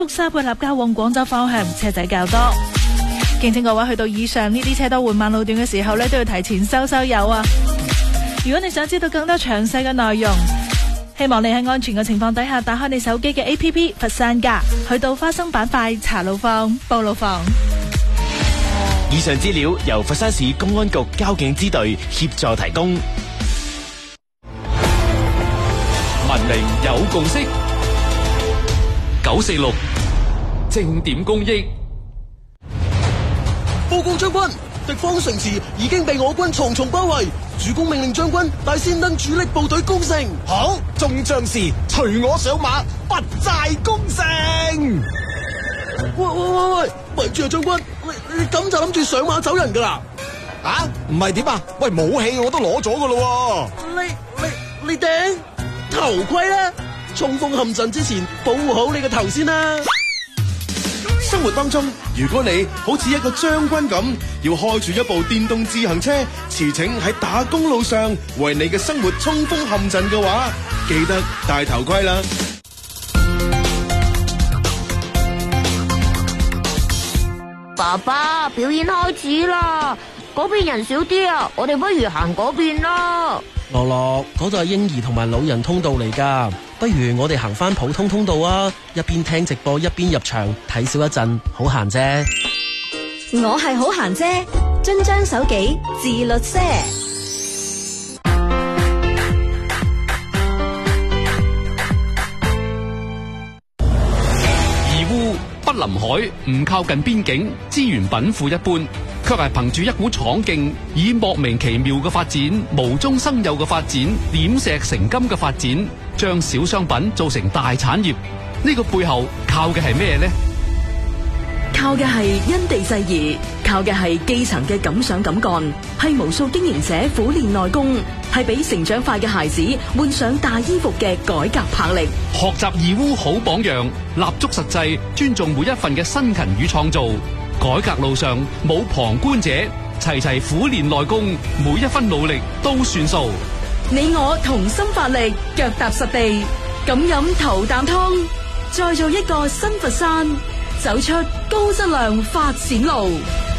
沙貝立交往廣州方向車仔較多，敬請各位去到以上呢啲車多緩慢路段嘅時候呢，都要提前收油啊！如果你想知道更多詳細嘅內容，希望你喺安全嘅情況底下打開你手機嘅 APP 佛山家，去到花生板塊查路況、報路況。 以上資料由佛山市公安局交警支隊協助提供。 文明有共識，946正點公益。 報告將軍，敵方城池已經被我軍重重包圍，主公命令將軍帶先登主力部隊攻城。 好，眾將士隨我上馬，不寨攻城。 喂，咪住啊，將軍，你咁就諗住上馬走人噶啦？ 啊，唔係點啊？喂，武器我都攞咗噶咯。 你頂頭盔啦，衝鋒陷陣之前保護好你個頭先啦。 生活當中，如果你好似一個將軍咁，要開住一部電動自行車，馳騁喺打工路上，為你嘅生活衝鋒陷陣嘅話，記得戴頭盔啦。 爸爸，表演開始啦，嗰邊人少啲啊，我哋不如行嗰邊啦。 樂樂，嗰度係嬰兒同埋老人通道嚟噶，不如我哋行翻普通通道啊，一邊聽直播一邊入場睇少一陣，好閒啫。 我係好閒啫，遵章守紀，自律些。 義烏不臨海，唔靠近邊境，資源稟賦一般，卻係憑住一股闖勁，以莫名其妙嘅發展、無中生有嘅發展、點石成金嘅發展，將小商品做成大產業。呢個背後靠嘅係咩呢？ 靠嘅係因地制宜，靠嘅係基層嘅敢想敢幹，係無數經營者苦練內功，係俾成長快嘅孩子換上大衣服嘅改革魄力。 學習義烏好榜樣，立足實際，尊重每一份嘅辛勤與創造。改革路上冇旁觀者，齊齊苦練內功，每一分努力都算數。 你我同心發力，腳踏實地，咁飲頭啖湯，再做一個新佛山，走出高質量發展路。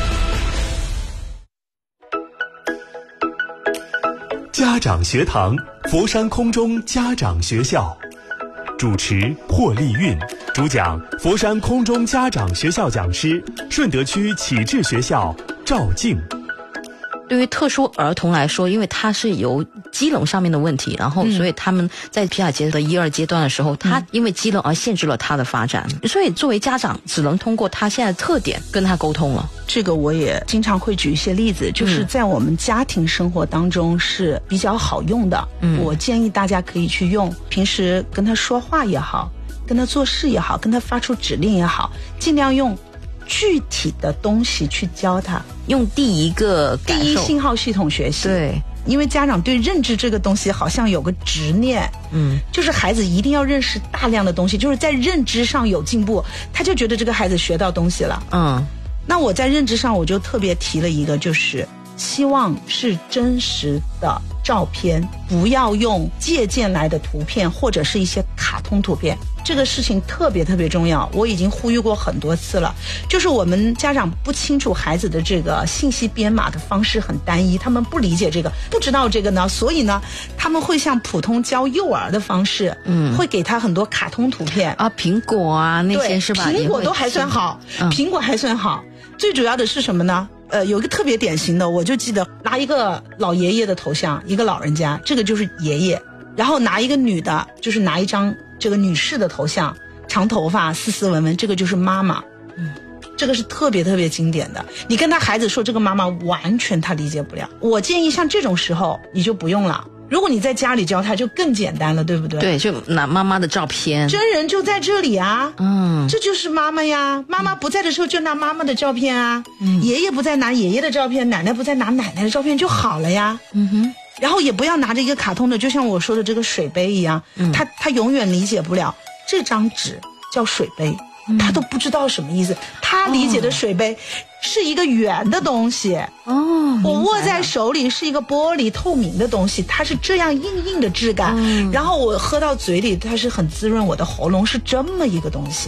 家長學堂，佛山空中家長學校，主持霍麗韻，主講佛山空中家長學校講師，順德區啟智學校趙靜。 對於特殊兒童來說，因為他是有機能上面的問題，然後所以他們在皮亞杰的1、2階段的時候，他因為機能而限制了他的發展，所以作為家長只能通過他現在的特點跟他溝通了。 這個我也經常會舉一些例子，就是在我們家庭生活當中是比較好用的，我建議大家可以去用，平時跟他說話也好，跟他做事也好，跟他發出指令也好，盡量用具體的東西去教他， 用第一信號系統學習。 對， 因為家長對認知這個東西好像有個執念，就是孩子一定要認識大量的東西，就是在認知上有進步，他就覺得這個孩子學到東西了。那我在認知上我就特別提了一個，就是希望是真實的照片，不要用借鑑來的圖片或者是一些卡通圖片。這個事情特別特別重要，我已經呼籲過很多次了，就是我們家長不清楚孩子的這個信息編碼的方式很單一，他們不理解這個，不知道這個呢，所以呢他們會像普通教幼兒的方式，會給他很多卡通圖片啊，蘋果啊那些是吧？ 蘋果都還算好，蘋果還算好，最主要的是什麼呢？有一個特別典型的，我就記得拿一個老爺爺的頭像，一個老人家，這個就是爺爺，然後拿一個女的，就是拿一張這個女士的頭像，長頭髮，斯斯文文，這個就是媽媽。這個是特別特別經典的。你跟他孩子說這個媽媽，完全他理解不了。我建議像這種時候你就不用了。如果你在家裡教他就更簡單了，對不對？ 對，就拿媽媽的照片， 真人就在這裡啊，這就是媽媽呀。媽媽不在的時候就拿媽媽的照片啊，爺爺不在拿爺爺的照片，奶奶不在拿奶奶的照片就好了呀。然後也不要拿着一個卡通的，就像我說的這個水杯一樣，他永遠理解不了這張紙叫水杯，他都不知道什麼意思。他理解的水杯是一個圓的東西，我握在手裡是一個玻璃透明的東西，它是這樣硬硬的質感，然後我喝到嘴裡它是很滋潤我的喉嚨，是這麼一個東西。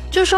就是说